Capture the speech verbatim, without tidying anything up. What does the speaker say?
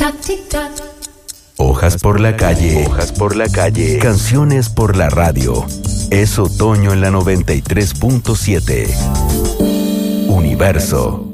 tac, tic tac. Hojas por la calle, hojas por la calle, canciones por la radio. Es otoño en la noventa y tres punto siete. Universo.